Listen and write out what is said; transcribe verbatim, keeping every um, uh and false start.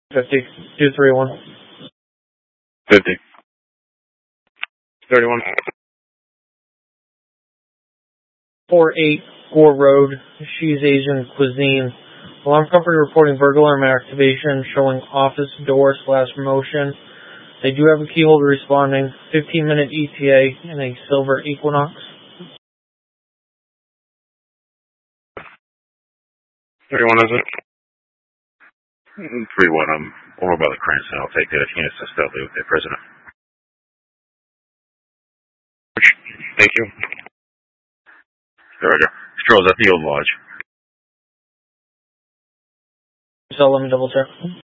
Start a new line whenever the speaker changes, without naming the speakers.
fifty. two three one.
fifty. thirty-one.
four eight Gore Road. She's Asian Cuisine. Alarm company reporting burglar activation showing office door slash motion. They do have a key holder responding. fifteen minute E T A in a silver Equinox.
thirty-one, is it? three one, I'm over by the Cranston. I'll take that if you can assist stealthily with the president. Thank you. Roger. Stroll's at the old lodge.
So let me double check.